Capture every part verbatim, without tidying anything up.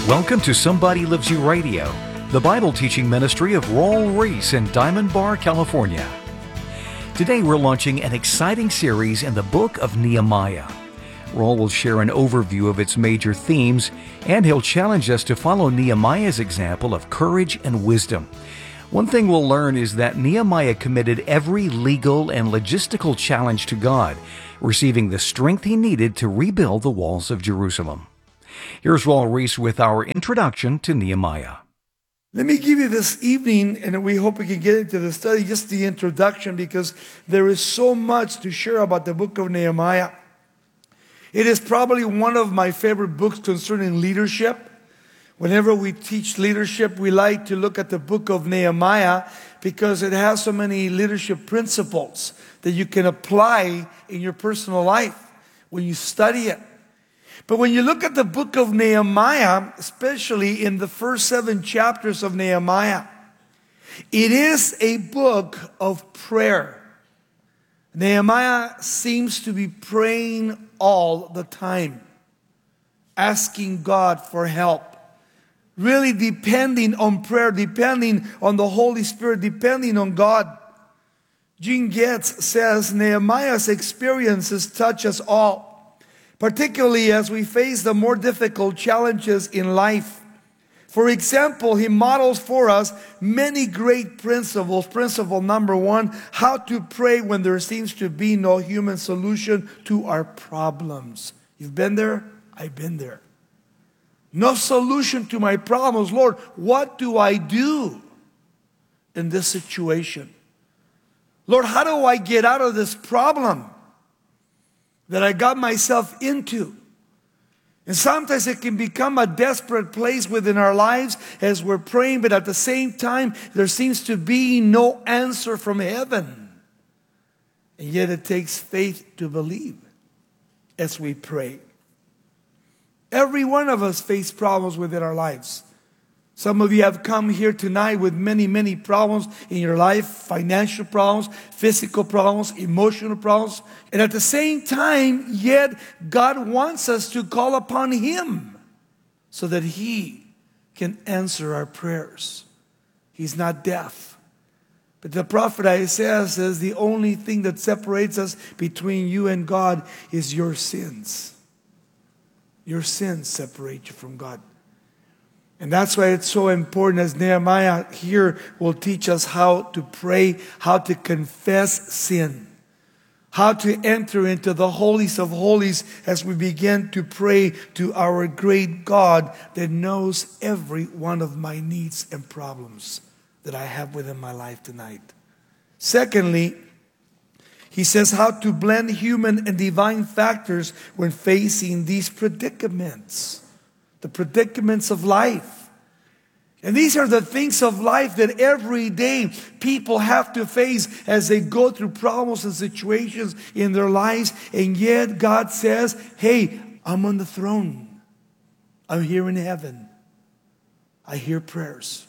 Welcome to Somebody Lives You Radio, the Bible teaching ministry of Raul Ries in Diamond Bar, California. Today we're launching an exciting series in the book of Nehemiah. Raul will share an overview of its major themes, and he'll challenge us to follow Nehemiah's example of courage and wisdom. One thing we'll learn is that Nehemiah committed every legal and logistical challenge to God, receiving the strength he needed to rebuild the walls of Jerusalem. Here's Raul Ries with our introduction to Nehemiah. Let me give you this evening, and we hope we can get into the study, just the introduction, because there is so much to share about the book of Nehemiah. It is probably one of my favorite books concerning leadership. Whenever we teach leadership, we like to look at the book of Nehemiah because it has so many leadership principles that you can apply in your personal life when you study it. But when you look at the book of Nehemiah, especially in the first seven chapters of Nehemiah, it is a book of prayer. Nehemiah seems to be praying all the time, asking God for help, really depending on prayer, depending on the Holy Spirit, depending on God. Gene Getz says, Nehemiah's experiences touch us all, particularly as we face the more difficult challenges in life. For example, he models for us many great principles. Principle number one, how to pray when there seems to be no human solution to our problems. You've been there? I've been there. No solution to my problems. Lord, what do I do in this situation? Lord, how do I get out of this problem that I got myself into? And sometimes it can become a desperate place within our lives as we're praying, but at the same time, there seems to be no answer from heaven. And yet it takes faith to believe as we pray. Every one of us face problems within our lives. Some of you have come here tonight with many, many problems in your life, financial problems, physical problems, emotional problems. And at the same time, yet God wants us to call upon Him so that He can answer our prayers. He's not deaf. But the prophet Isaiah says the only thing that separates us between you and God is your sins. Your sins separate you from God. And that's why it's so important, as Nehemiah here will teach us how to pray, how to confess sin, how to enter into the holies of holies as we begin to pray to our great God that knows every one of my needs and problems that I have within my life tonight. Secondly, he says how to blend human and divine factors when facing these predicaments. The predicaments of life. And these are the things of life that every day people have to face as they go through problems and situations in their lives. And yet God says, hey, I'm on the throne. I'm here in heaven. I hear prayers.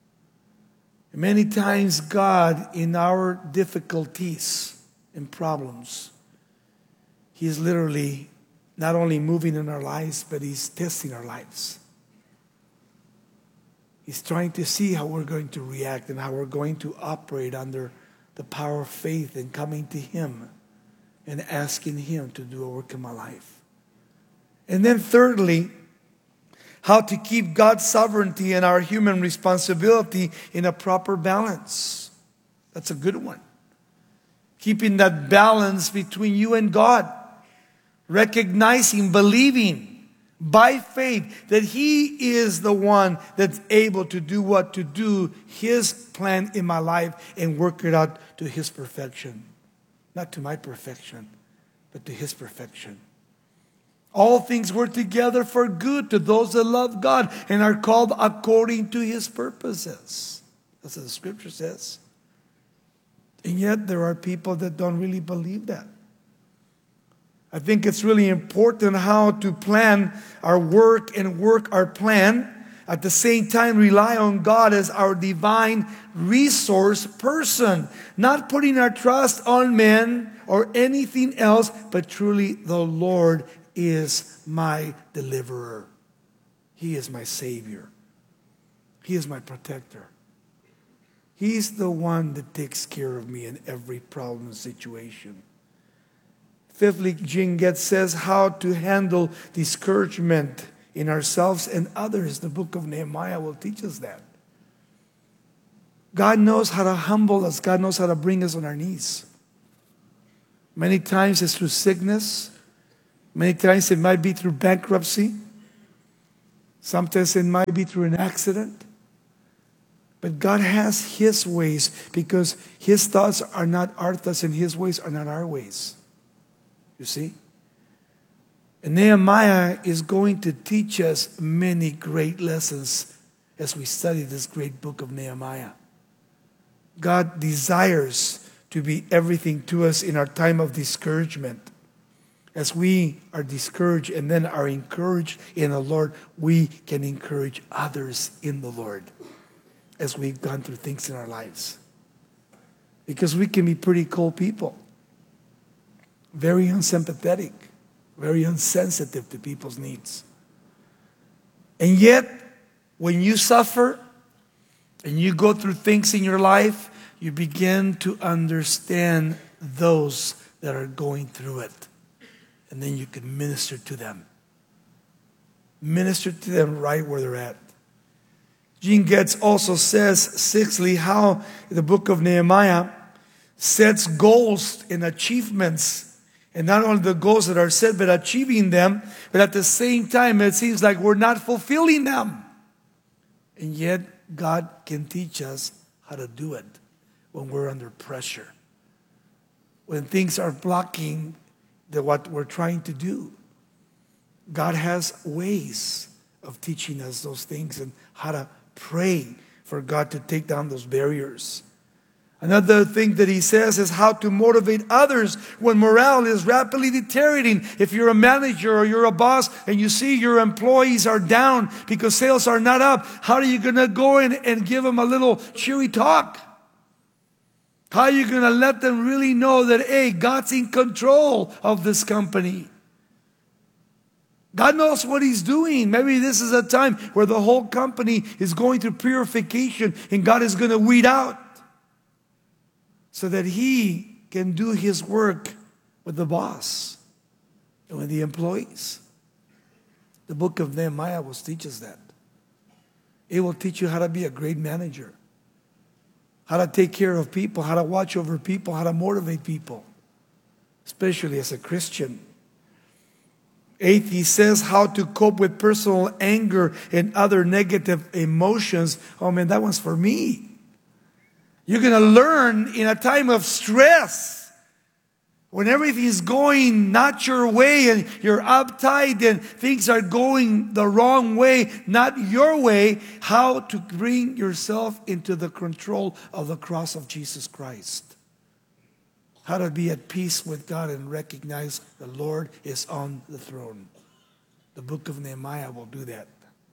And many times God, in our difficulties and problems, He is literally not only moving in our lives, but He's testing our lives. He's trying to see how we're going to react and how we're going to operate under the power of faith and coming to Him and asking Him to do a work in my life. And then thirdly, how to keep God's sovereignty and our human responsibility in a proper balance. That's a good one. Keeping that balance between you and God. Recognizing, believing by faith that He is the one that's able to do what to do, His plan in my life, and work it out to His perfection. Not to my perfection, but to His perfection. All things work together for good to those that love God and are called according to His purposes. That's what the Scripture says. And yet there are people that don't really believe that. I think it's really important how to plan our work and work our plan. At the same time, rely on God as our divine resource person. Not putting our trust on men or anything else, but truly the Lord is my deliverer. He is my Savior. He is my protector. He's the one that takes care of me in every problem and situation. Fifthly, Gene Getz says how to handle discouragement in ourselves and others. The book of Nehemiah will teach us that. God knows how to humble us. God knows how to bring us on our knees. Many times it's through sickness. Many times it might be through bankruptcy. Sometimes it might be through an accident. But God has His ways, because His thoughts are not our thoughts and His ways are not our ways. You see? And Nehemiah is going to teach us many great lessons as we study this great book of Nehemiah. God desires to be everything to us in our time of discouragement. As we are discouraged and then are encouraged in the Lord, we can encourage others in the Lord as we've gone through things in our lives. Because we can be pretty cold people. Very unsympathetic. Very insensitive to people's needs. And yet, when you suffer and you go through things in your life, you begin to understand those that are going through it. And then you can minister to them. Minister to them right where they're at. Gene Getz also says, sixthly, how the book of Nehemiah sets goals and achievements. And not only the goals that are set, but achieving them. But at the same time, it seems like we're not fulfilling them. And yet, God can teach us how to do it when we're under pressure. When things are blocking the, what we're trying to do. God has ways of teaching us those things and how to pray for God to take down those barriers. Another thing that he says is how to motivate others when morale is rapidly deteriorating. If you're a manager or you're a boss and you see your employees are down because sales are not up, how are you going to go in and give them a little cheery talk? How are you going to let them really know that, hey, God's in control of this company? God knows what He's doing. Maybe this is a time where the whole company is going through purification and God is going to weed out so that He can do His work with the boss and with the employees. The book of Nehemiah will teach us that. It will teach you how to be a great manager, how to take care of people, how to watch over people, how to motivate people, especially as a Christian. Eighth, he says how to cope with personal anger and other negative emotions. Oh man, that one's for me. You're going to learn in a time of stress, when everything's going not your way and you're uptight and things are going the wrong way, not your way, how to bring yourself into the control of the cross of Jesus Christ. How to be at peace with God and recognize the Lord is on the throne. The book of Nehemiah will do that.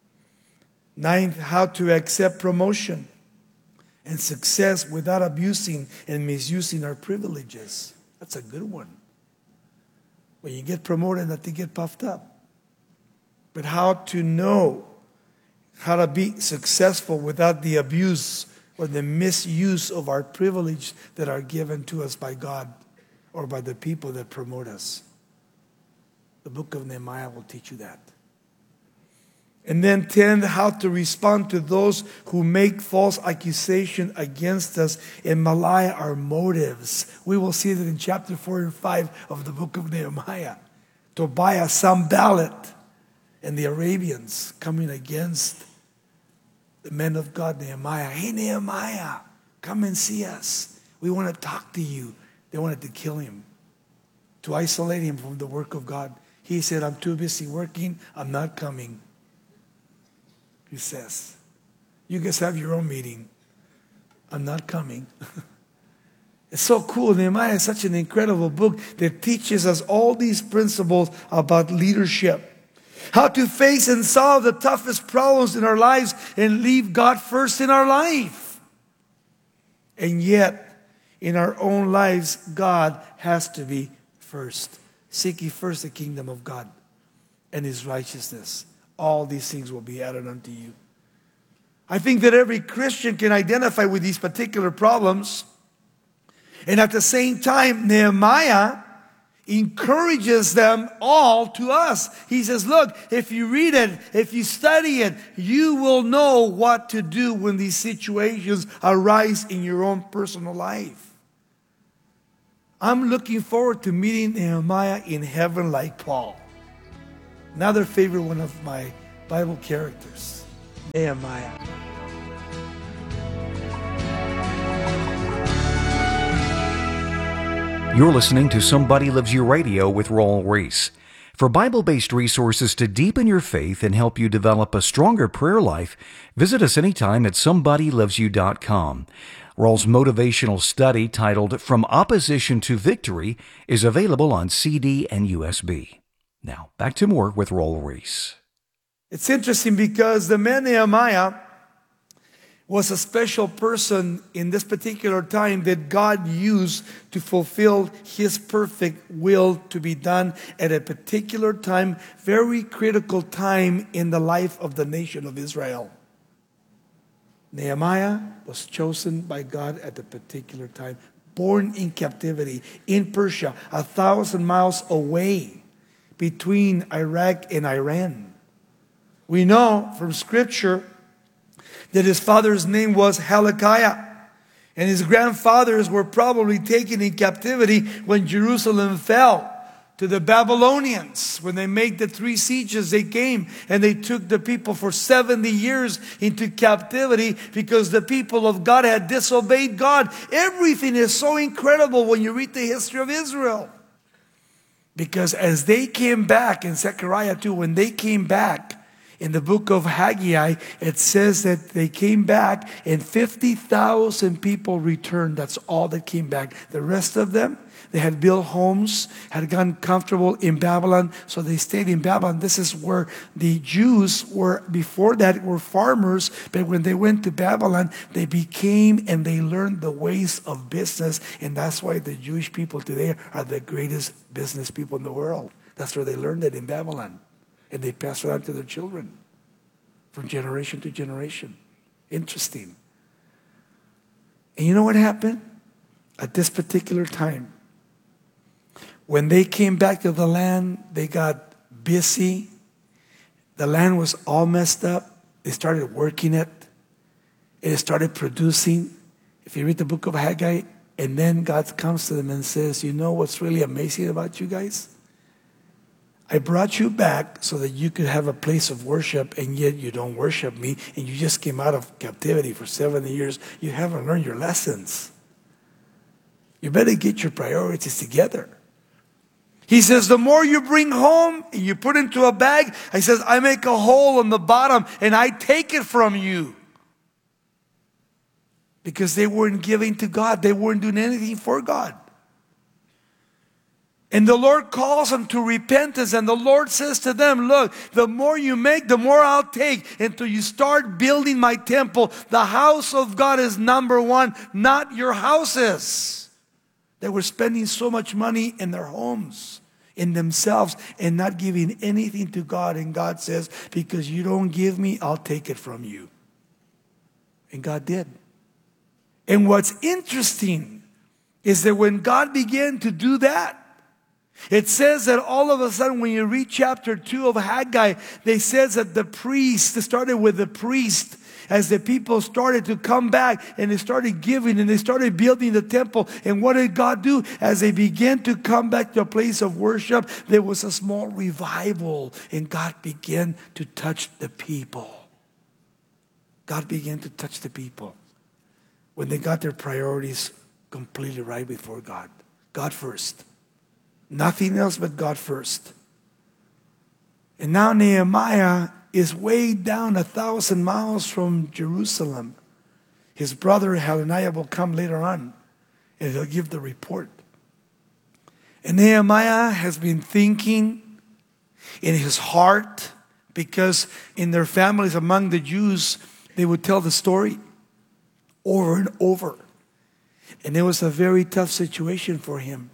Ninth, how to accept promotion and success without abusing and misusing our privileges. That's a good one. When you get promoted, not to get puffed up. But how to know how to be successful without the abuse or the misuse of our privilege that are given to us by God or by the people that promote us. The book of Nehemiah will teach you that. And then ten, how to respond to those who make false accusation against us and malign our motives. We will see that in chapter four and five of the book of Nehemiah. Tobiah, Sanballat, and the Arabians coming against the men of God, Nehemiah. Hey, Nehemiah, come and see us. We want to talk to you. They wanted to kill him, to isolate him from the work of God. He said, I'm too busy working. I'm not coming. He says, you guys have your own meeting. I'm not coming. It's so cool. Nehemiah is such an incredible book that teaches us all these principles about leadership. How to face and solve the toughest problems in our lives and leave God first in our life. And yet, in our own lives, God has to be first. Seek ye first the kingdom of God and His righteousness. all these things will be added unto you. I think that every Christian can identify with these particular problems. And at the same time, Nehemiah encourages them all to us. He says, look, if you read it, if you study it, you will know what to do when these situations arise in your own personal life. I'm looking forward to meeting Nehemiah in heaven like Paul. Another favorite one of my Bible characters, Nehemiah. You're listening to Somebody Loves You Radio with Raul Ries. For Bible-based resources to deepen your faith and help you develop a stronger prayer life, visit us anytime at somebody loves you dot com. Raul's motivational study titled From Opposition to Victory is available on C D and U S B. Now, back to more with Raul Ries. It's interesting because the man Nehemiah was a special person in this particular time that God used to fulfill His perfect will to be done at a particular time, very critical time in the life of the nation of Israel. Nehemiah was chosen by God at a particular time, born in captivity in Persia, a thousand miles away between Iraq and Iran. We know from Scripture that his father's name was Hezekiah, and his grandfathers were probably taken in captivity when Jerusalem fell to the Babylonians. When they made the three sieges, they came and they took the people for seventy years into captivity because the people of God had disobeyed God. Everything is so incredible when you read the history of Israel. Because as they came back, in Zechariah two, when they came back, in the book of Haggai, it says that they came back and fifty thousand people returned. That's all that came back. The rest of them, they had built homes, had gotten comfortable in Babylon, so they stayed in Babylon. This is where the Jews were, before that, were farmers, but when they went to Babylon, they became and they learned the ways of business, and that's why the Jewish people today are the greatest business people in the world. That's where they learned it, in Babylon. And they pass it on to their children from generation to generation. Interesting. And you know what happened? At this particular time, when they came back to the land, they got busy. The land was all messed up. They started working it. It started producing. If you read the book of Haggai, and then God comes to them and says, you know what's really amazing about you guys? I brought you back so that you could have a place of worship, and yet you don't worship me, and you just came out of captivity for seventy years. You haven't learned your lessons. You better get your priorities together. He says, the more you bring home and you put into a bag, he says, I make a hole in the bottom and I take it from you. Because they weren't giving to God. They weren't doing anything for God. And the Lord calls them to repentance. And the Lord says to them, look, the more you make, the more I'll take until you start building my temple. The house of God is number one, not your houses. They were spending so much money in their homes, in themselves, and not giving anything to God. And God says, because you don't give me, I'll take it from you. And God did. And what's interesting is that when God began to do that, it says that all of a sudden when you read chapter two of Haggai, they says that the priest, it started with the priest, as the people started to come back and they started giving and they started building the temple. And what did God do? As they began to come back to a place of worship, there was a small revival and God began to touch the people. God began to touch the people when they got their priorities completely right before God. God first. Nothing else but God first. And now Nehemiah is way down a thousand miles from Jerusalem. His brother Hananiah will come later on and he'll give the report. And Nehemiah has been thinking in his heart, because in their families among the Jews, they would tell the story over and over. And it was a very tough situation for him.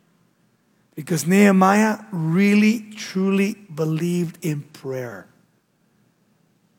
Because Nehemiah really, truly believed in prayer.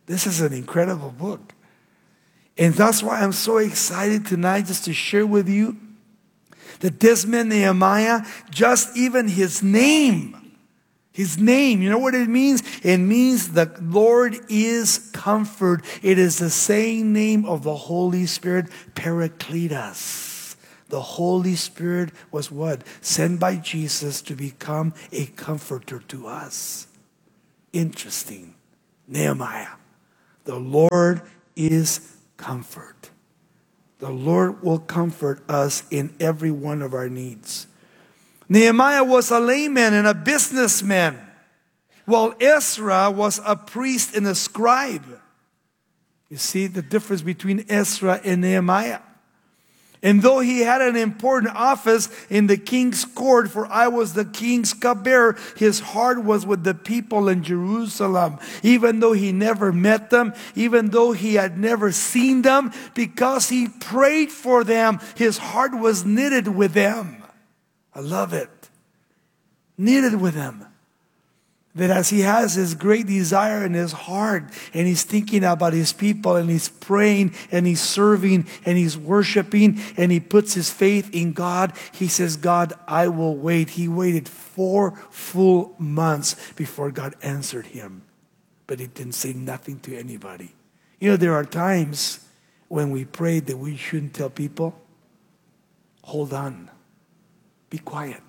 This is an incredible book. And that's why I'm so excited tonight just to share with you that this man Nehemiah, just even his name, his name, you know what it means? It means the Lord is comfort. It is the same name of the Holy Spirit, Paracletus. The Holy Spirit was what? Sent by Jesus to become a comforter to us. Interesting. Nehemiah. The Lord is comfort. The Lord will comfort us in every one of our needs. Nehemiah was a layman and a businessman, while Ezra was a priest and a scribe. You see the difference between Ezra and Nehemiah. And though he had an important office in the king's court, for I was the king's cupbearer, his heart was with the people in Jerusalem. Even though he never met them, even though he had never seen them, because he prayed for them, his heart was knitted with them. I love it. Knitted with them. That as he has this great desire in his heart, and he's thinking about his people, and he's praying, and he's serving, and he's worshiping, and he puts his faith in God, he says, God, I will wait. He waited four full months before God answered him. But he didn't say nothing to anybody. You know, there are times when we pray that we shouldn't tell people, hold on. Be quiet.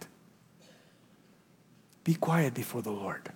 Be quiet before the Lord.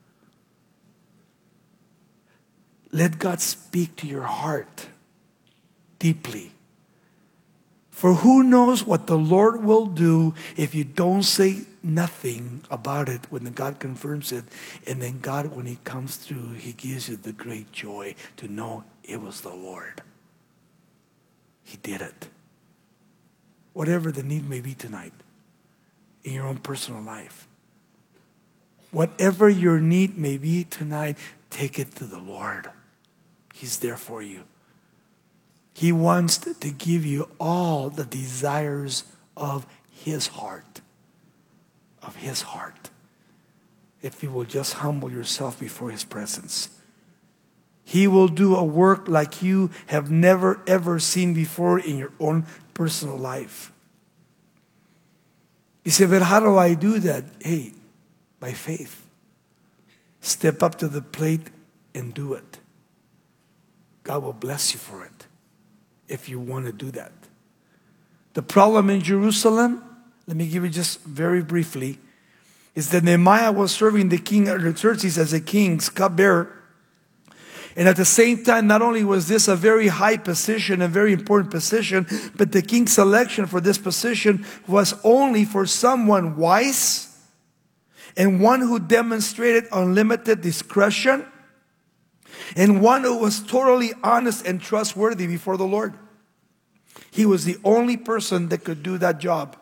Let God speak to your heart deeply. For who knows what the Lord will do if you don't say nothing about it when God confirms it. And then God, when he comes through, he gives you the great joy to know it was the Lord. He did it. Whatever the need may be tonight in your own personal life. Whatever your need may be tonight, take it to the Lord. He's there for you. He wants to give you all the desires of his heart. Of his heart. If you will just humble yourself before his presence. He will do a work like you have never ever seen before in your own personal life. You say, but how do I do that? Hey, by faith. Step up to the plate and do it. God will bless you for it if you want to do that. The problem in Jerusalem, let me give you just very briefly, is that Nehemiah was serving the king Artaxerxes as a king's cupbearer. And at the same time, not only was this a very high position, a very important position, but the king's selection for this position was only for someone wise and one who demonstrated unlimited discretion and one who was totally honest and trustworthy before the Lord. He was the only person that could do that job.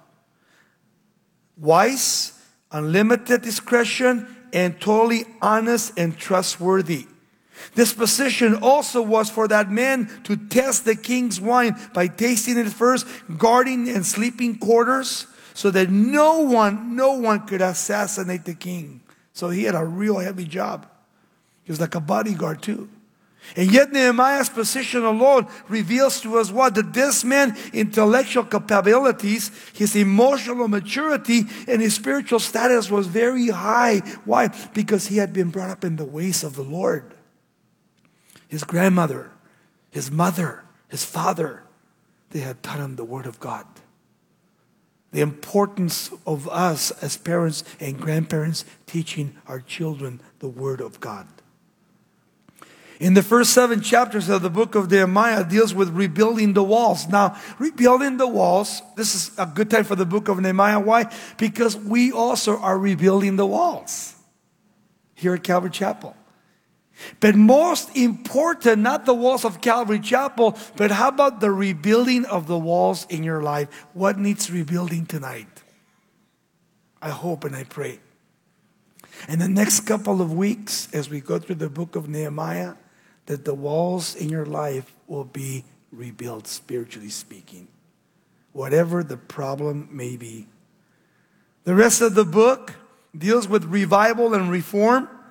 Wise, unlimited discretion, and totally honest and trustworthy. This position also was for that man to test the king's wine by tasting it first, guarding and sleeping quarters, so that no one, no one could assassinate the king. So he had a real heavy job. He was like a bodyguard too. And yet Nehemiah's position alone reveals to us what? That this man's intellectual capabilities, his emotional maturity, and his spiritual status was very high. Why? Because he had been brought up in the ways of the Lord. His grandmother, his mother, his father, they had taught him the Word of God. The importance of us as parents and grandparents teaching our children the Word of God. In the first seven chapters of the book of Nehemiah deals with rebuilding the walls. Now, rebuilding the walls, this is a good time for the book of Nehemiah. Why? Because we also are rebuilding the walls here at Calvary Chapel. But most important, not the walls of Calvary Chapel, but how about the rebuilding of the walls in your life? What needs rebuilding tonight? I hope and I pray. In the next couple of weeks, as we go through the book of Nehemiah, that the walls in your life will be rebuilt, spiritually speaking. Whatever the problem may be. The rest of the book deals with revival and reform.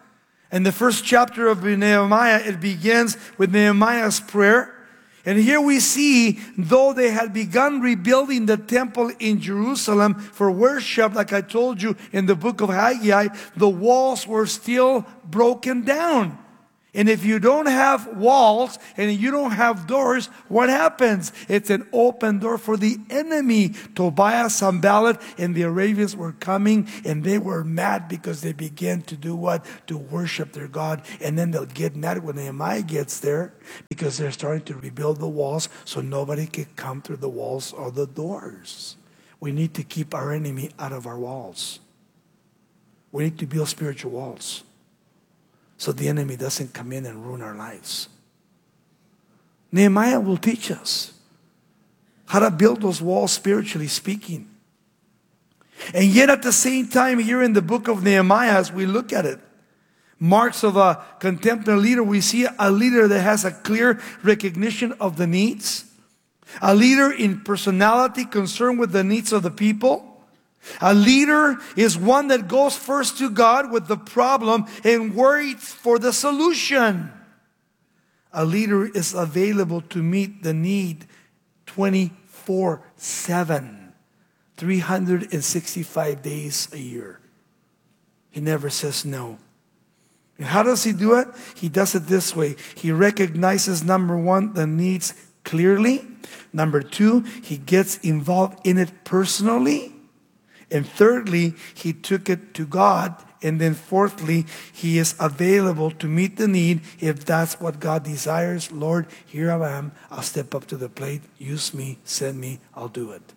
In the first chapter of Nehemiah, it begins with Nehemiah's prayer. And here we see, though they had begun rebuilding the temple in Jerusalem for worship, like I told you in the book of Haggai, the walls were still broken down. And if you don't have walls and you don't have doors, what happens? It's an open door for the enemy. Tobiah, Sanballat, and the Arabians were coming, and they were mad because they began to do what? To worship their God. And then they'll get mad when Nehemiah gets there because they're starting to rebuild the walls so nobody can come through the walls or the doors. We need to keep our enemy out of our walls. We need to build spiritual walls, so the enemy doesn't come in and ruin our lives. Nehemiah will teach us how to build those walls spiritually speaking. And yet at the same time, here in the book of Nehemiah, as we look at it, marks of a contemporary leader, we see a leader that has a clear recognition of the needs. A leader in personality, concerned with the needs of the people. A leader is one that goes first to God with the problem and waits for the solution. A leader is available to meet the need twenty-four seven, three hundred sixty-five days a year. He never says no. And how does he do it? He does it this way. He recognizes, number one, the needs clearly. Number two, he gets involved in it personally. And thirdly, he took it to God. And then fourthly, he is available to meet the need if that's what God desires. Lord, here I am. I'll step up to the plate. Use me. Send me. I'll do it.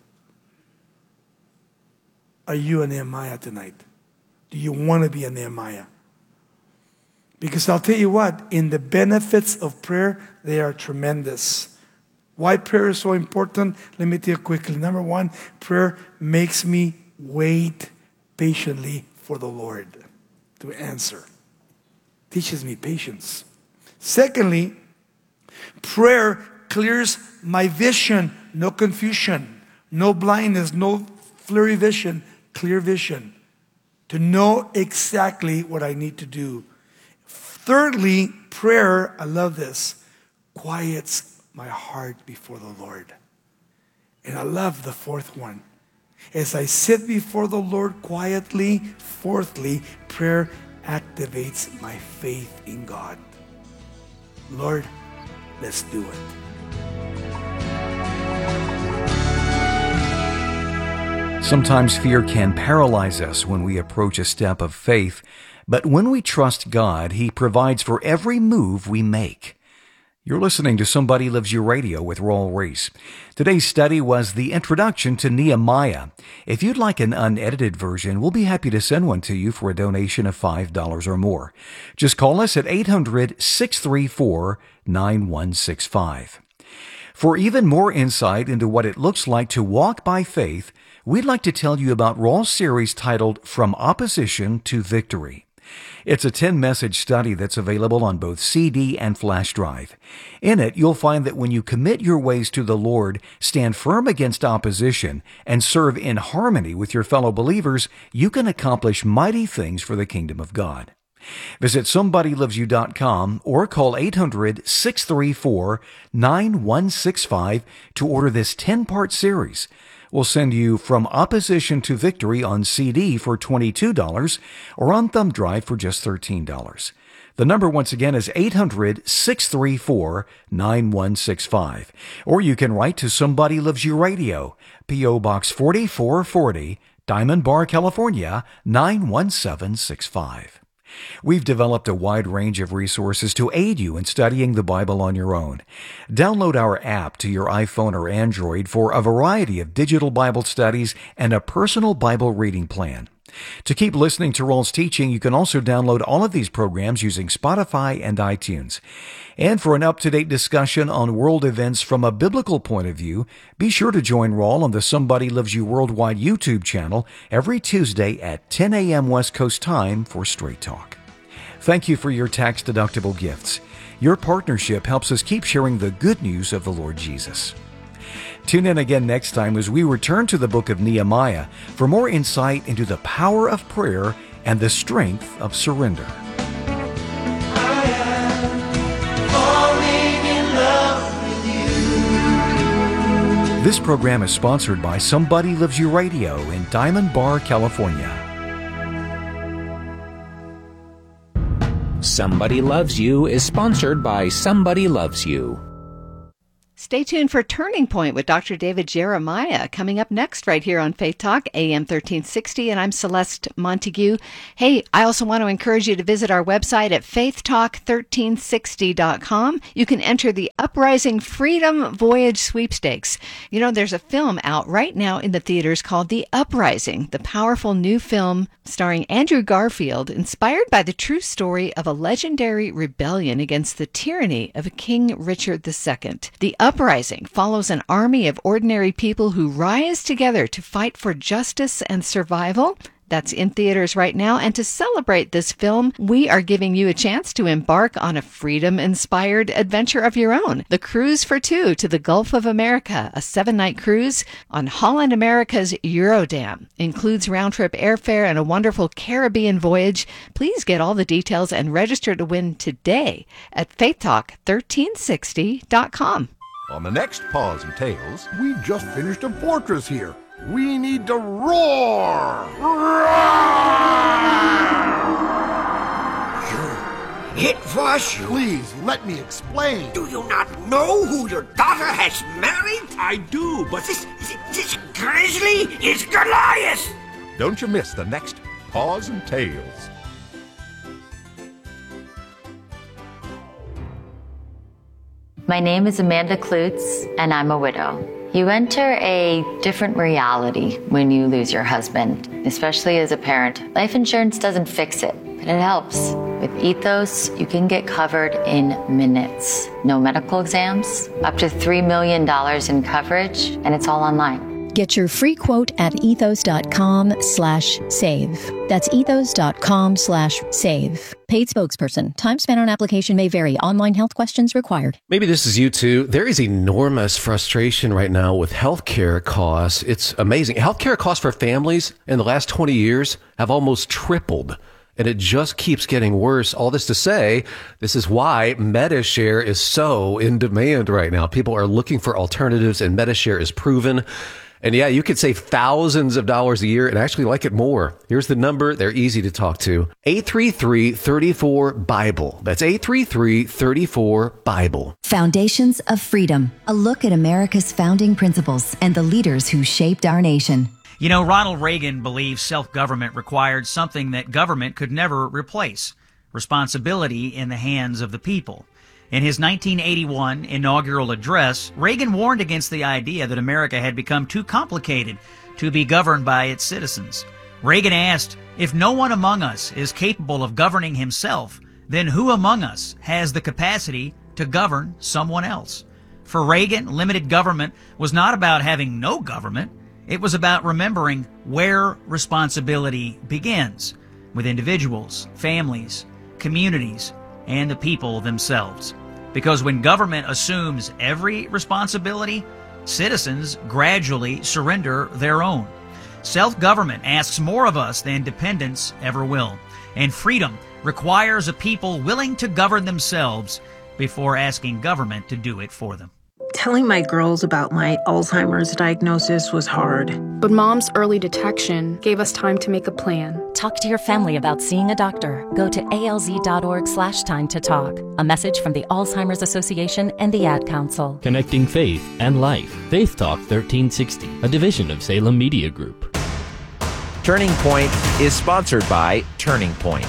Are you a Nehemiah tonight? Do you want to be a Nehemiah? Because I'll tell you what, in the benefits of prayer, they are tremendous. Why prayer is so important? Let me tell you quickly. Number one, prayer makes me wait patiently for the Lord to answer. Teaches me patience. Secondly, prayer clears my vision. No confusion, no blindness, no blurry vision, clear vision. To know exactly what I need to do. Thirdly, prayer, I love this, quiets my heart before the Lord. And I love the fourth one. As I sit before the Lord quietly, fourthly, prayer activates my faith in God. Lord, let's do it. Sometimes fear can paralyze us when we approach a step of faith, but when we trust God, He provides for every move we make. You're listening to Somebody Loves You Radio with Raul Ries. Today's study was the introduction to Nehemiah. If you'd like an unedited version, we'll be happy to send one to you for a donation of five dollars or more. Just call us at eight hundred, six three four, nine one six five. For even more insight into what it looks like to walk by faith, we'd like to tell you about Raul's series titled From Opposition to Victory. It's a ten-message study that's available on both C D and flash drive. In it, you'll find that when you commit your ways to the Lord, stand firm against opposition, and serve in harmony with your fellow believers, you can accomplish mighty things for the kingdom of God. Visit somebody loves you dot com or call eight hundred, six three four, nine one six five to order this ten-part series. We'll send you From Opposition to Victory on C D for twenty-two dollars or on thumb drive for just thirteen dollars. The number once again is eight hundred, six three four, nine one six five. Or you can write to Somebody Loves You Radio, P O Box forty-four forty, Diamond Bar, California, nine one seven six five. We've developed a wide range of resources to aid you in studying the Bible on your own. Download our app to your iPhone or Android for a variety of digital Bible studies and a personal Bible reading plan. To keep listening to Raul's teaching, you can also download all of these programs using Spotify and iTunes. And for an up-to-date discussion on world events from a biblical point of view, be sure to join Raul on the Somebody Loves You Worldwide YouTube channel every Tuesday at ten a.m. West Coast time for Straight Talk. Thank you for your tax-deductible gifts. Your partnership helps us keep sharing the good news of the Lord Jesus. Tune in again next time as we return to the book of Nehemiah for more insight into the power of prayer and the strength of surrender. This program is sponsored by Somebody Loves You Radio in Diamond Bar, California. Somebody Loves You is sponsored by Somebody Loves You. Stay tuned for Turning Point with Doctor David Jeremiah coming up next right here on Faith Talk, A M thirteen sixty, and I'm Celeste Montague. Hey, I also want to encourage you to visit our website at faith talk thirteen sixty dot com. You can enter the Uprising Freedom Voyage Sweepstakes. You know, there's a film out right now in the theaters called The Uprising, the powerful new film starring Andrew Garfield, inspired by the true story of a legendary rebellion against the tyranny of King Richard the Second. The Uprising follows an army of ordinary people who rise together to fight for justice and survival. That's in theaters right now. And to celebrate this film, we are giving you a chance to embark on a freedom-inspired adventure of your own. The Cruise for Two to the Gulf of America, a seven-night cruise on Holland America's Eurodam. Includes round-trip airfare and a wonderful Caribbean voyage. Please get all the details and register to win today at faith talk thirteen sixty dot com. On the next Paws and Tales, we just finished a fortress here. We need to roar! Roar! You hit for sure. Please, let me explain. Do you not know who your daughter has married? I do, but This, this, this grizzly is Goliath! Don't you miss the next Paws and Tales. My name is Amanda Klutz, and I'm a widow. You enter a different reality when you lose your husband, especially as a parent. Life insurance doesn't fix it, but it helps. With Ethos, you can get covered in minutes. No medical exams, up to three million dollars in coverage, and it's all online. Get your free quote at ethos.com slash save. That's ethos.com slash save. Paid spokesperson. Time spent on application may vary. Online health questions required. Maybe this is you too. There is enormous frustration right now with healthcare costs. It's amazing. Healthcare costs for families in the last twenty years have almost tripled. And it just keeps getting worse. All this to say, this is why MediShare is so in demand right now. People are looking for alternatives, and MediShare is proven. And yeah, you could save thousands of dollars a year and actually like it more. Here's the number. They're easy to talk to. eight three three, three four, BIBLE. That's eight three three, three four, BIBLE. Foundations of Freedom. A look at America's founding principles and the leaders who shaped our nation. You know, Ronald Reagan believed self-government required something that government could never replace: responsibility in the hands of the people. In his nineteen eighty-one inaugural address, Reagan warned against the idea that America had become too complicated to be governed by its citizens. Reagan asked, if no one among us is capable of governing himself, then who among us has the capacity to govern someone else? For Reagan, limited government was not about having no government. It was about remembering where responsibility begins, with individuals, families, communities, and the people themselves. Because when government assumes every responsibility, citizens gradually surrender their own. Self-government asks more of us than dependence ever will. And freedom requires a people willing to govern themselves before asking government to do it for them. Telling my girls about my Alzheimer's diagnosis was hard. But Mom's early detection gave us time to make a plan. Talk to your family about seeing a doctor. Go to alz.org slash time to talk. A message from the Alzheimer's Association and the Ad Council. Connecting faith and life. Faith Talk thirteen sixty, a division of Salem Media Group. Turning Point is sponsored by Turning Point.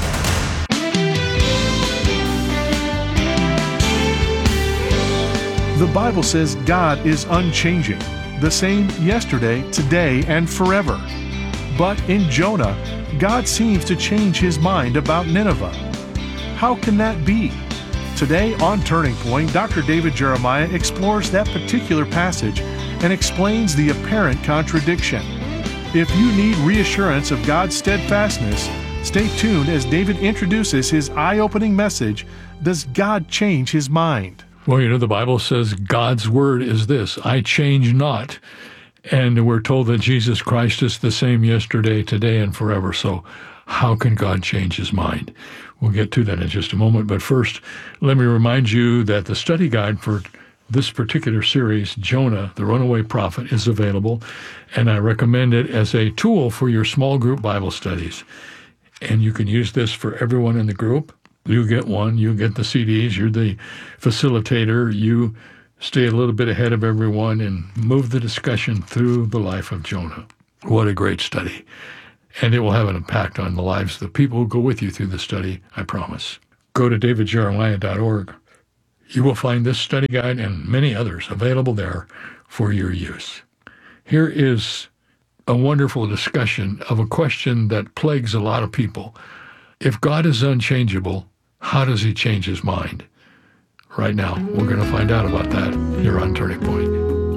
The Bible says God is unchanging, the same yesterday, today, and forever. But in Jonah, God seems to change his mind about Nineveh. How can that be? Today on Turning Point, Doctor David Jeremiah explores that particular passage and explains the apparent contradiction. If you need reassurance of God's steadfastness, stay tuned as David introduces his eye-opening message, Does God Change His Mind? Well, you know, the Bible says God's word is this, I change not. And we're told that Jesus Christ is the same yesterday, today, and forever. So how can God change his mind? We'll get to that in just a moment. But first, let me remind you that the study guide for This particular series, Jonah, the Runaway Prophet, is available, and I recommend it as a tool for your small group Bible studies. And you can use this for everyone in the group. You get one, you get the C Ds, you're the facilitator, you stay a little bit ahead of everyone and move the discussion through the life of Jonah. What a great study. And it will have an impact on the lives of the people who go with you through the study, I promise. Go to david jeremiah dot org. You will find this study guide and many others available there for your use. Here is a wonderful discussion of a question that plagues a lot of people. If God is unchangeable, how does he change his mind? Right now, we're going to find out about that here on Turning Point.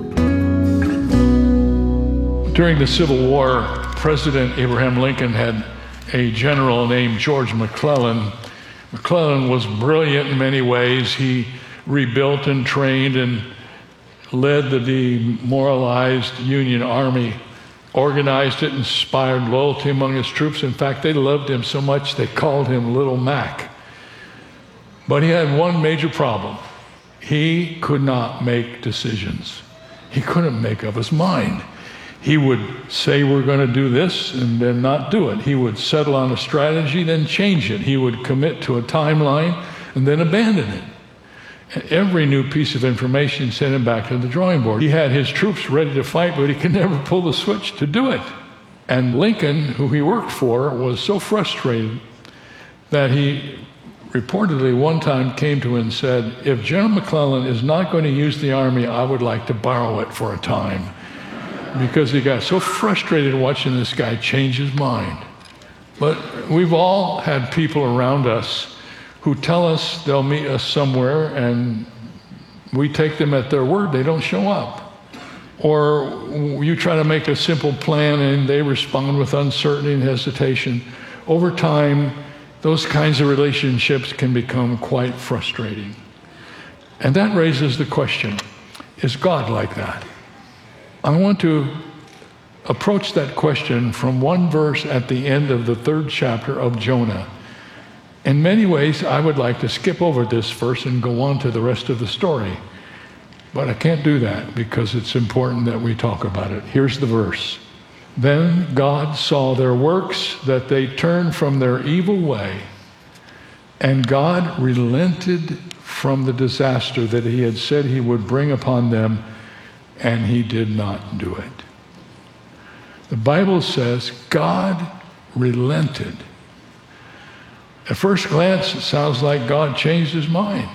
During the Civil War, President Abraham Lincoln had a general named George McClellan. McClellan was brilliant in many ways. He rebuilt and trained and led the demoralized Union Army, organized it, inspired loyalty among his troops. In fact, they loved him so much they called him Little Mac. But he had one major problem. He could not make decisions. He couldn't make up his mind. He would say, we're going to do this, and then not do it. He would settle on a strategy, then change it. He would commit to a timeline, and then abandon it. And every new piece of information sent him back to the drawing board. He had his troops ready to fight, but he could never pull the switch to do it. And Lincoln, who he worked for, was so frustrated that he reportedly one time came to him and said, if General McClellan is not going to use the army, I would like to borrow it for a time. Because he got so frustrated watching this guy change his mind. But we've all had people around us who tell us they'll meet us somewhere and we take them at their word, they don't show up. Or you try to make a simple plan and they respond with uncertainty and hesitation. Over time, those kinds of relationships can become quite frustrating. And that raises the question, is God like that? I want to approach that question from one verse at the end of the third chapter of Jonah. In many ways, I would like to skip over this verse and go on to the rest of the story. But I can't do that because it's important that we talk about it. Here's the verse. Then God saw their works, that they turned from their evil way, and God relented from the disaster that he had said he would bring upon them, and he did not do it. The Bible says God relented. At first glance, it sounds like God changed his mind.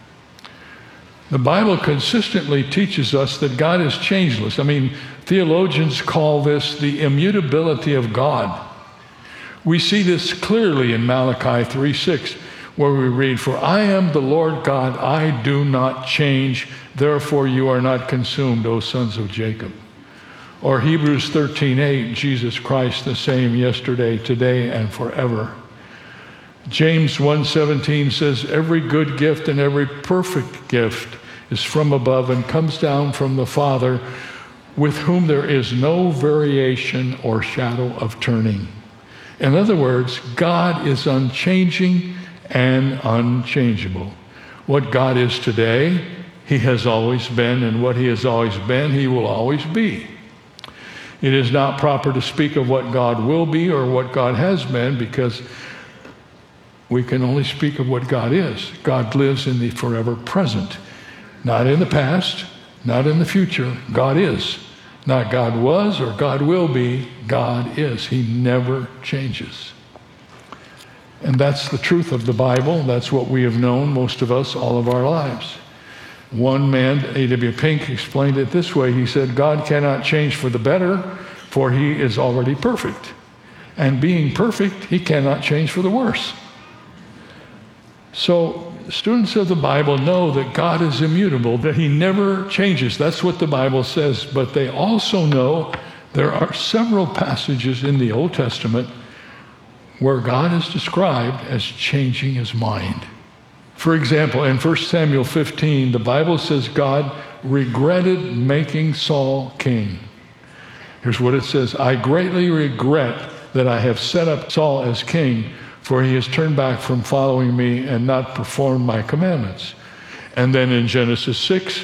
The Bible consistently teaches us that God is changeless. I mean, theologians call this the immutability of God. We see this clearly in Malachi three six, where we read, for I am the Lord God, I do not change, therefore you are not consumed, O sons of Jacob. Or Hebrews thirteen eight, Jesus Christ the same yesterday, today, and forever. James one seventeen says, every good gift and every perfect gift is from above and comes down from the Father, with whom there is no variation or shadow of turning. In other words, God is unchanging and unchangeable. What God is today, he has always been, and what he has always been, he will always be. It is not proper to speak of what God will be or what God has been, because we can only speak of what God is. God lives in the forever present. Not in the past, not in the future. God is. Not God was or God will be. God is. He never changes. And that's the truth of the Bible. That's what we have known, most of us, all of our lives. One man, A W Pink, explained it this way. He said, God cannot change for the better, for he is already perfect. And being perfect, he cannot change for the worse. So students of the Bible know that God is immutable, that he never changes. That's what the Bible says. But they also know there are several passages in the Old Testament where God is described as changing his mind. For example, in First Samuel fifteen, the Bible says God regretted making Saul king. Here's what it says, I greatly regret that I have set up Saul as king, for he has turned back from following me and not performed my commandments. And then in Genesis six,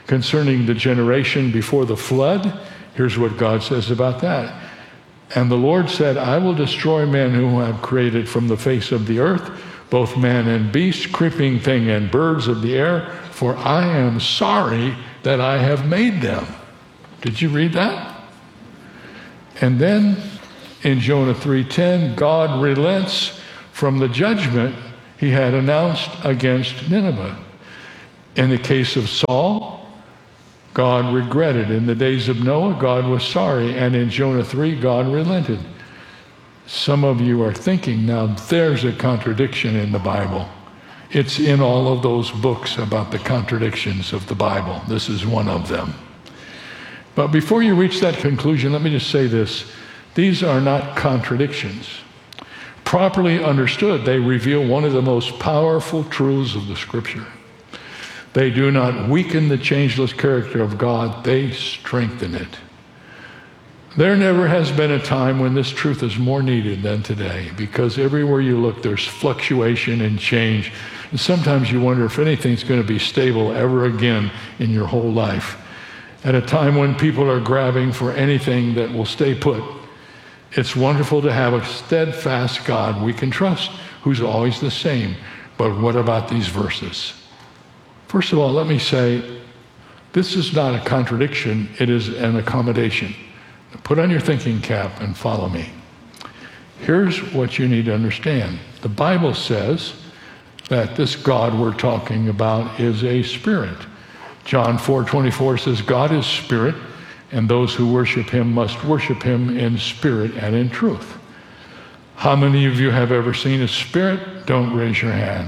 Concerning the generation before the flood, here's what God says about that. And the Lord said, I will destroy men whom I have created from the face of the earth, both man and beast, creeping thing and birds of the air, for I am sorry that I have made them. Did you read that? And then in Jonah three ten, God relents from the judgment he had announced against Nineveh. In the case of Saul, God regretted. In the days of Noah, God was sorry. And in Jonah three, God relented. Some of you are thinking, now there's a contradiction in the Bible. It's in all of those books about the contradictions of the Bible. This is one of them. But before you reach that conclusion, let me just say this. These are not contradictions. Properly understood, they reveal one of the most powerful truths of the Scripture. They do not weaken the changeless character of God, they strengthen it. There never has been a time when this truth is more needed than today, because everywhere you look, there's fluctuation and change. And sometimes you wonder if anything's going to be stable ever again in your whole life. At a time when people are grabbing for anything that will stay put, it's wonderful to have a steadfast God we can trust, who's always the same. But what about these verses? First of all, let me say, this is not a contradiction, it is an accommodation. Put on your thinking cap and follow me. Here's what you need to understand. The Bible says that this God we're talking about is a spirit. John four twenty-four says, God is spirit, and those who worship him must worship him in spirit and in truth. How many of you have ever seen a spirit? Don't raise your hand.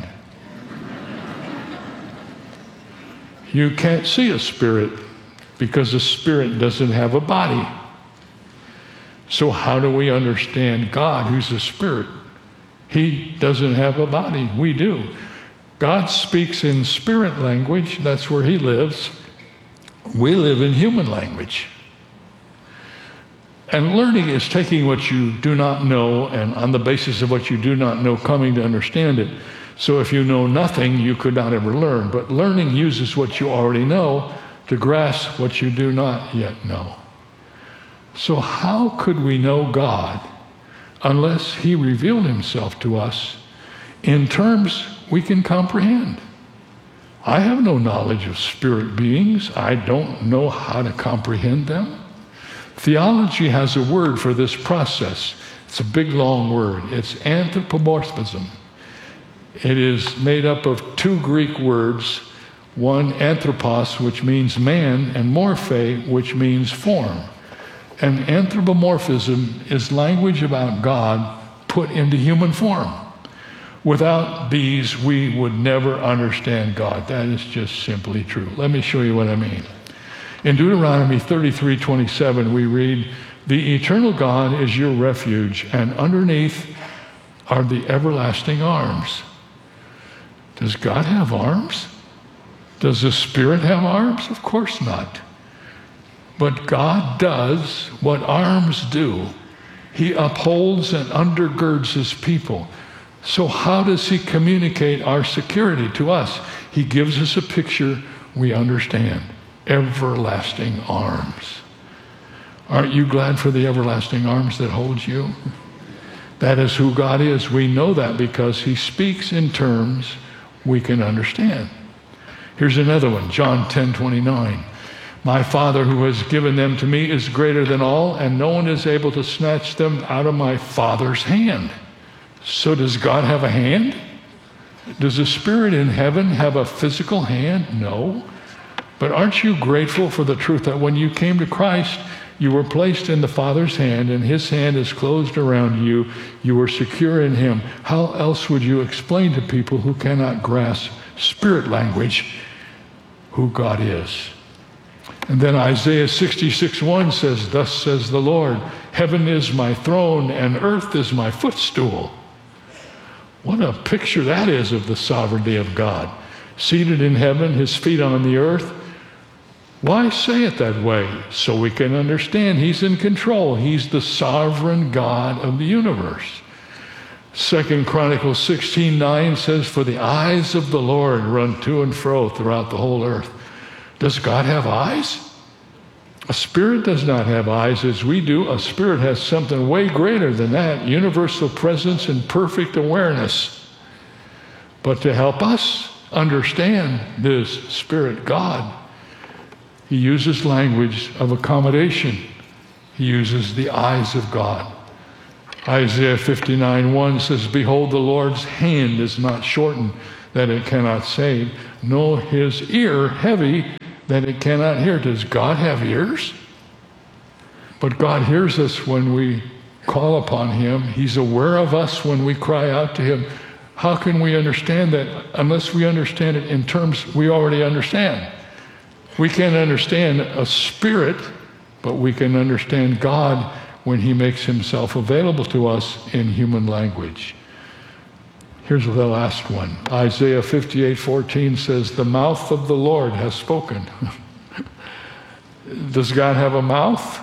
You can't see a spirit because a spirit doesn't have a body. So how do we understand God, who's a spirit? He doesn't have a body. We do. God speaks in spirit language. That's where he lives. We live in human language. And learning is taking what you do not know, and on the basis of what you do not know, coming to understand it. So if you know nothing, you could not ever learn. But learning uses what you already know to grasp what you do not yet know. So how could we know God unless he revealed himself to us in terms we can comprehend? I have no knowledge of spirit beings. I don't know how to comprehend them. Theology has a word for this process. It's a big, long word. It's anthropomorphism. It is made up of two Greek words, one anthropos, which means man, and morphe, which means form. And anthropomorphism is language about God put into human form. Without these, we would never understand God. That is just simply true. Let me show you what I mean. In Deuteronomy thirty-three twenty-seven, we read, the eternal God is your refuge, and underneath are the everlasting arms. Does God have arms? Does the Spirit have arms? Of course not. But God does what arms do. He upholds and undergirds his people. So how does he communicate our security to us? He gives us a picture we understand. Everlasting arms. Aren't you glad for the everlasting arms that hold you? That is who God is. We know that because he speaks in terms we can understand. Here's another one, John ten twenty-nine. My Father who has given them to me is greater than all, and no one is able to snatch them out of my Father's hand. So does God have a hand? Does the Spirit in heaven have a physical hand? No. But aren't you grateful for the truth that when you came to Christ, you were placed in the Father's hand, and his hand is closed around you. You were secure in him. How else would you explain to people who cannot grasp spirit language who God is? And then Isaiah sixty-six one says, thus says the Lord, heaven is my throne and earth is my footstool. What a picture that is of the sovereignty of God. Seated in heaven, his feet on the earth. Why say it that way? So we can understand he's in control. He's the sovereign God of the universe. Second Chronicles sixteen nine says, for the eyes of the Lord run to and fro throughout the whole earth, Does God have eyes? A spirit does not have eyes as we do. A spirit has something way greater than that, universal presence and perfect awareness. But to help us understand this Spirit God, he uses language of accommodation. He uses the eyes of God. Isaiah fifty-nine one says, "Behold, the Lord's hand is not shortened, that it cannot save, nor his ear heavy, that it cannot hear." Does God have ears? But God hears us when we call upon him. He's aware of us when we cry out to him. How can we understand that unless we understand it in terms we already understand? We can't understand a spirit, but we can understand God when he makes himself available to us in human language. Here's the last one. Isaiah fifty-eight fourteen says, "The mouth of the Lord has spoken." Does God have a mouth?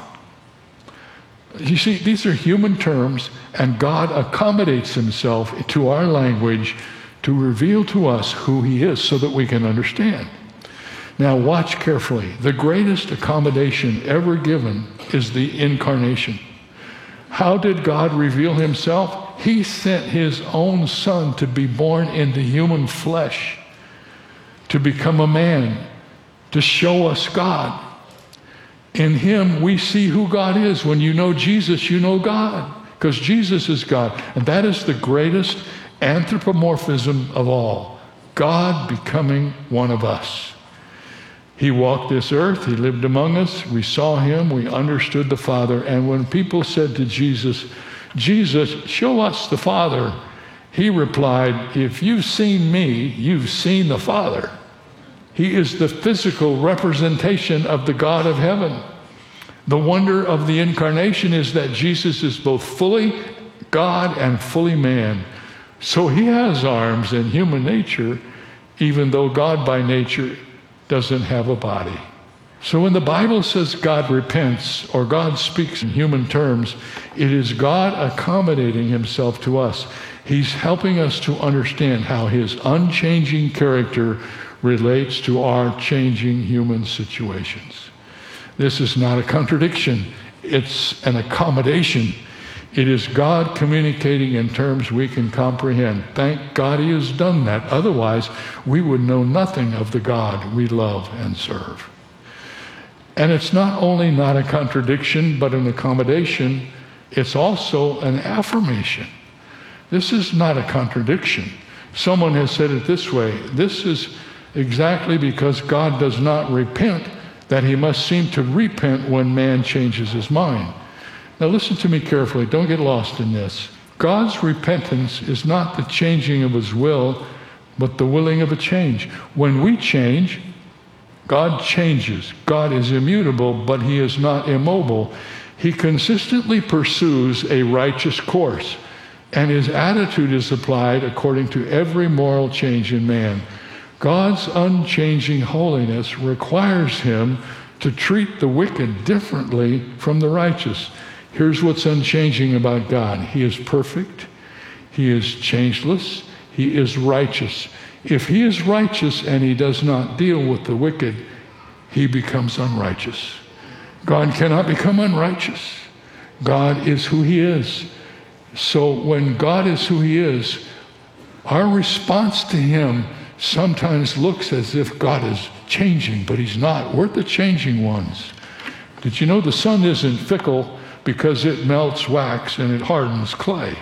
You see, these are human terms, and God accommodates himself to our language to reveal to us who he is so that we can understand. Now watch carefully. The greatest accommodation ever given is the incarnation. How did God reveal himself? He sent his own son to be born into human flesh, to become a man, to show us God. In him, we see who God is. When you know Jesus, you know God, because Jesus is God. And that is the greatest anthropomorphism of all, God becoming one of us. He walked this earth. He lived among us. We saw him. We understood the Father. And when people said to Jesus, "Jesus, show us the Father," he replied, "If you've seen me, you've seen the Father." He is the physical representation of the God of heaven. The wonder of the incarnation is that Jesus is both fully God and fully man. So he has arms and human nature, even though God by nature doesn't have a body. So when the Bible says God repents or God speaks in human terms, it is God accommodating himself to us. He's helping us to understand how his unchanging character relates to our changing human situations. This is not a contradiction. It's an accommodation. It is God communicating in terms we can comprehend. Thank God he has done that. Otherwise, we would know nothing of the God we love and serve. And it's not only not a contradiction, but an accommodation. It's also an affirmation. This is not a contradiction. Someone has said it this way: this is exactly because God does not repent that he must seem to repent when man changes his mind. Now listen to me carefully. Don't get lost in this. God's repentance is not the changing of his will, but the willing of a change. When we change, God changes. God is immutable, but he is not immobile. He consistently pursues a righteous course, and his attitude is applied according to every moral change in man. God's unchanging holiness requires him to treat the wicked differently from the righteous. Here's what's unchanging about God. He is perfect. He is changeless. He is righteous. If he is righteous and he does not deal with the wicked, he becomes unrighteous. God cannot become unrighteous. God is who he is. So when God is who he is, our response to him sometimes looks as if God is changing, but he's not. We're the changing ones. Did you know the sun isn't fickle because it melts wax and it hardens clay?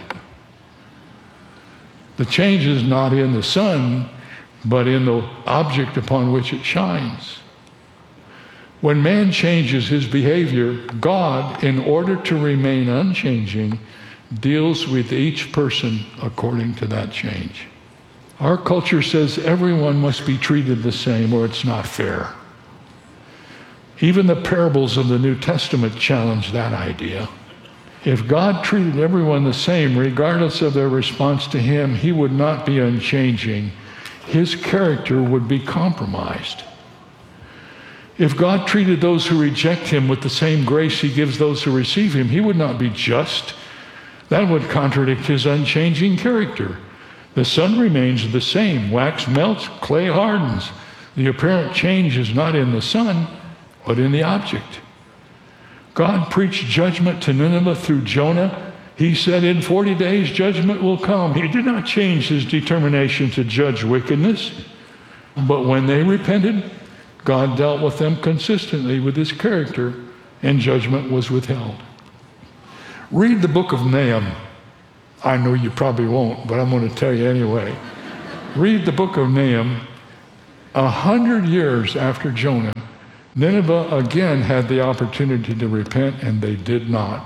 The change is not in the sun, but in the object upon which it shines. When man changes his behavior, God, in order to remain unchanging, deals with each person according to that change. Our culture says everyone must be treated the same or it's not fair. Even the parables of the New Testament challenge that idea. If God treated everyone the same, regardless of their response to him, he would not be unchanging. His character would be compromised. If God treated those who reject him with the same grace he gives those who receive him, he would not be just. That would contradict his unchanging character. The sun remains the same. Wax melts, clay hardens. The apparent change is not in the son, but in the object. God preached judgment to Nineveh through Jonah. He said in forty days judgment will come. He did not change his determination to judge wickedness. But when they repented, God dealt with them consistently with his character, and judgment was withheld. Read the book of Nahum. I know you probably won't, but I'm going to tell you anyway. Read the book of Nahum. A hundred years after Jonah, Nineveh again had the opportunity to repent, and they did not.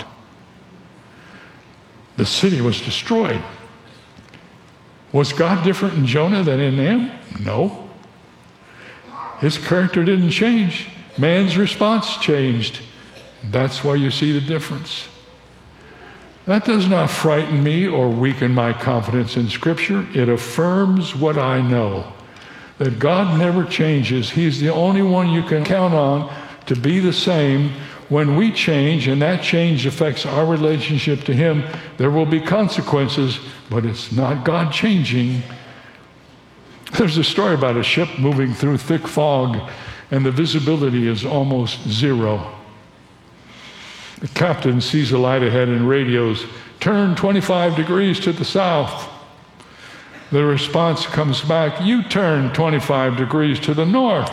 The city was destroyed. Was God different in Jonah than in Nahum? No. His character didn't change. Man's response changed. That's why you see the difference. That does not frighten me or weaken my confidence in Scripture. It affirms what I know, that God never changes. He's the only one you can count on to be the same. When we change, and that change affects our relationship to him, there will be consequences, but it's not God changing. There's a story about a ship moving through thick fog, and the visibility is almost zero. The captain sees a light ahead and radios, "Turn twenty-five degrees to the south." The response comes back, "You turn twenty-five degrees to the north."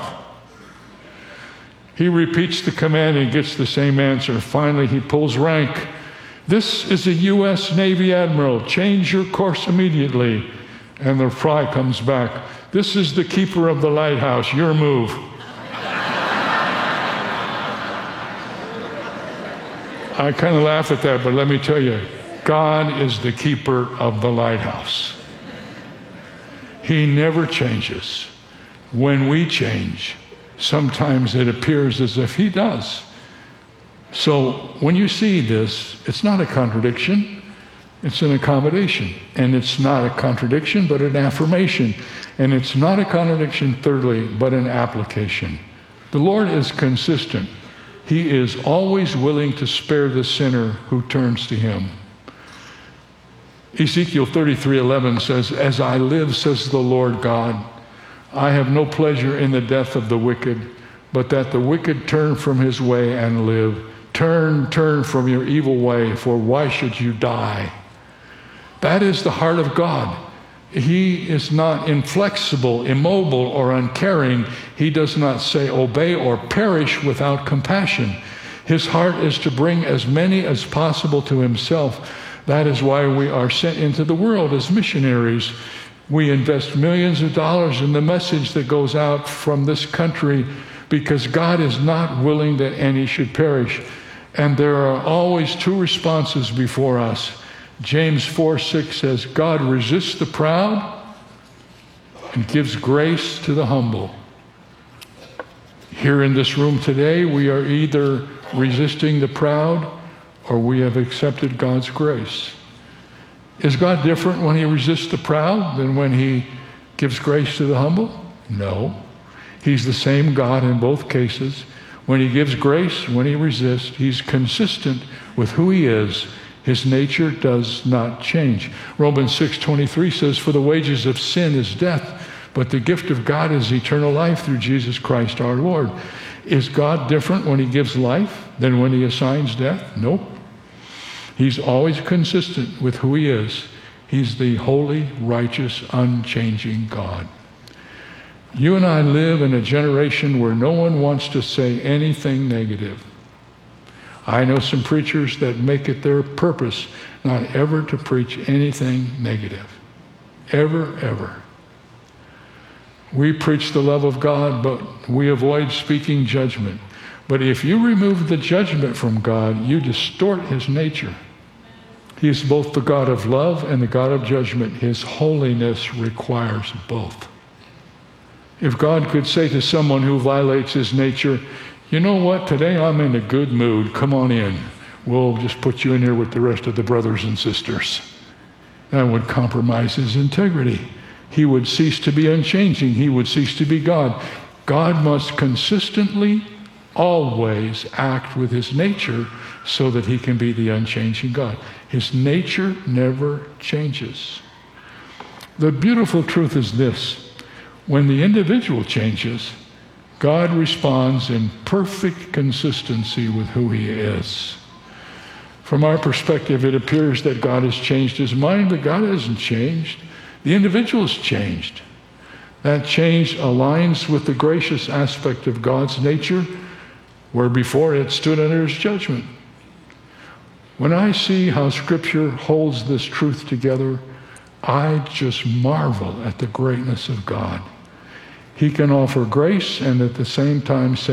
He repeats the command and gets the same answer. Finally, he pulls rank. "This is a U S Navy admiral. Change your course immediately." And the reply comes back, "This is the keeper of the lighthouse. Your move." I kind of laugh at that, but let me tell you, God is the keeper of the lighthouse. He never changes. When we change, sometimes it appears as if he does. So when you see this, it's not a contradiction, it's an accommodation. And it's not a contradiction, but an affirmation. And it's not a contradiction, thirdly, but an application. The Lord is consistent. He is always willing to spare the sinner who turns to him. Ezekiel thirty-three eleven says, "As I live, says the Lord God, I have no pleasure in the death of the wicked, but that the wicked turn from his way and live. Turn, turn from your evil way, for why should you die?" That is the heart of God. He is not inflexible, immobile, or uncaring. He does not say, "Obey or perish," without compassion. His heart is to bring as many as possible to himself. That is why we are sent into the world as missionaries. We invest millions of dollars in the message that goes out from this country, because God is not willing that any should perish. And there are always two responses before us. James four six says, "God resists the proud and gives grace to the humble." Here in this room today, we are either resisting the proud or we have accepted God's grace. Is God different when he resists the proud than when he gives grace to the humble? No. He's the same God in both cases. When he gives grace, when he resists, he's consistent with who he is. His nature does not change. Romans six twenty-three says, "For the wages of sin is death, but the gift of God is eternal life through Jesus Christ our Lord." Is God different when he gives life than when he assigns death? Nope. He's always consistent with who he is. He's the holy, righteous, unchanging God. You and I live in a generation where no one wants to say anything negative. I know some preachers that make it their purpose not ever to preach anything negative. Ever, ever. We preach the love of God, but we avoid speaking judgment. But if you remove the judgment from God, you distort his nature. He is both the God of love and the God of judgment. His holiness requires both. If God could say to someone who violates his nature, "You know what, today I'm in a good mood, come on in. We'll just put you in here with the rest of the brothers and sisters," that would compromise his integrity. He would cease to be unchanging. He would cease to be God. God must consistently, always act with his nature so that he can be the unchanging God. His nature never changes. The beautiful truth is this: When the individual changes, God responds in perfect consistency with who he is. From our perspective, it appears that God has changed his mind, but God hasn't changed. The individual has changed. That change aligns with the gracious aspect of God's nature, where before it stood under his judgment. When I see how Scripture holds this truth together, I just marvel at the greatness of God. He can offer grace and at the same time say,